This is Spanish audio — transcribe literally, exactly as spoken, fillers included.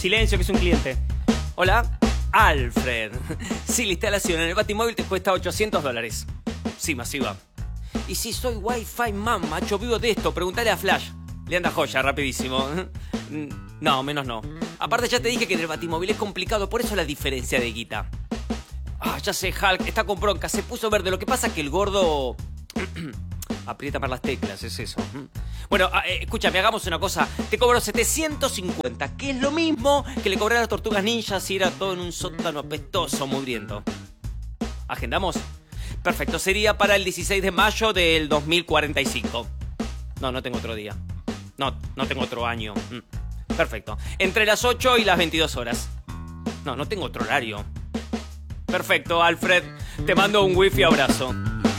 Silencio, que es un cliente. Hola, Alfred. Sí, la instalación en el Batimóvil te cuesta ochocientos dólares. Sí, masiva. Y si soy Wi-Fi man, macho, vivo de esto. Preguntale a Flash. Le anda joya, rapidísimo. No, menos no. Aparte ya te dije que en el Batimóvil es complicado, por eso la diferencia de guita. Ah, ya sé, Hulk, está con bronca, se puso verde. Lo que pasa es que el gordo... aprieta para las teclas, es eso. Bueno, eh, escúchame, hagamos una cosa. Te cobro setecientos cincuenta, que es lo mismo que le cobré a las tortugas ninjas si era todo en un sótano apestoso, mugriento. ¿Agendamos? Perfecto, sería para el dieciséis de mayo del dos mil cuarenta y cinco. No, no tengo otro día. No, no tengo otro año. Perfecto. Entre las ocho y las veintidós horas. No, no tengo otro horario. Perfecto, Alfred. Te mando un wifi abrazo.